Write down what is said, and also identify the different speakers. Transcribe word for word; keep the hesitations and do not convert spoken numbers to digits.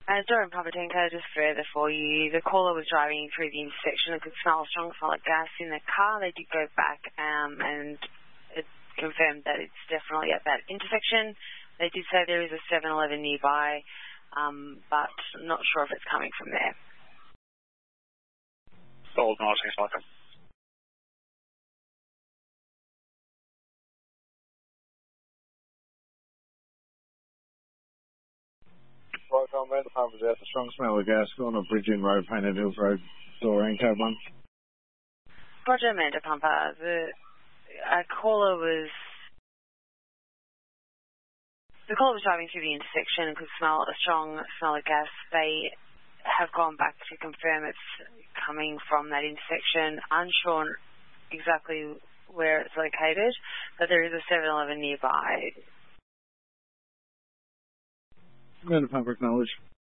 Speaker 1: Uh, Durham Papatenko, just further for you. The caller was driving through the intersection and could smell strong solid gas in the car. They did go back um, and it confirmed that it's definitely at that intersection. They did say there is a seven eleven nearby, um, but I'm not sure if it's coming from there.
Speaker 2: Sold, nineteen seconds.
Speaker 3: Right, I'm around the pump is out. The strong smell of gas on a bridge in Road, Painted Hills Road, door and code one.
Speaker 1: Roger, Amanda Pumper. The uh, caller was the caller was driving through the intersection and could smell a strong smell of gas. They have gone back to confirm it's coming from that intersection. Unsure exactly where it's located, but there is a seven eleven nearby.
Speaker 3: Amanda Pumper acknowledged.